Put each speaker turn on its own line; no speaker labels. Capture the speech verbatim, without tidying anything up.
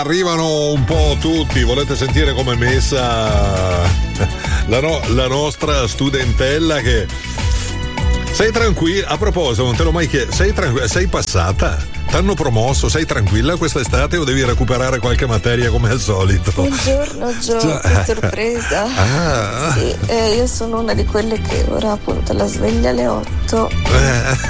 Arrivano un po' tutti, volete sentire com'è messa la, no, la nostra studentella che... Sei tranquilla? A proposito, non te l'ho mai chiesto, sei tranquilla? Sei passata? T'hanno promosso? Sei tranquilla quest'estate o devi recuperare qualche materia come al solito?
Buongiorno Gio, che sorpresa.
Ah.
Sì, eh, io sono una di quelle che ora appunto la sveglia alle otto.
Eh.